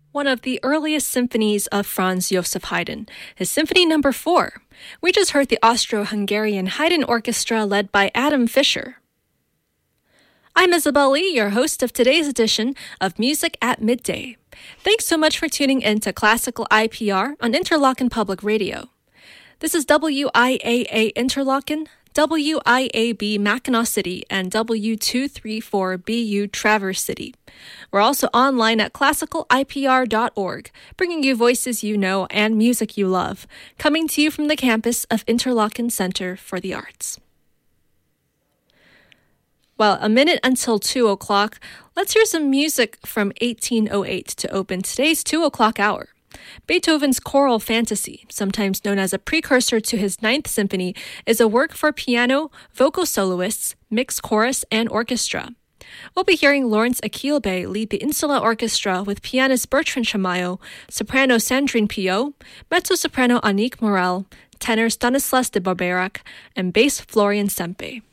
one of the earliest symphonies of Franz Joseph Haydn, his Symphony No. 4. We just heard the Austro-Hungarian Haydn Orchestra led by Adam Fischer. I'm Isabel Lee, your host of today's edition of Music at Midday. Thanks so much for tuning in to Classical IPR on Interlochen Public Radio. This is WIAA Interlochen, WIAB Mackinac City, and W234BU Traverse City. We're also online at classicalipr.org, bringing you voices you know and music you love, coming to you from the campus of Interlochen Center for the Arts. Well, a minute until 2 o'clock, let's hear some music from 1808 to open today's 2 o'clock hour. Beethoven's Choral Fantasy, sometimes known as a precursor to his Ninth Symphony, is a work for piano, vocal soloists, mixed chorus, and orchestra. We'll be hearing Lawrence Akilbe lead the Insula Orchestra with pianist Bertrand Chamayo, soprano Sandrine Piot, mezzo-soprano Annick Morel, tenor Stanislas de Barberac, and bass Florian Sempe.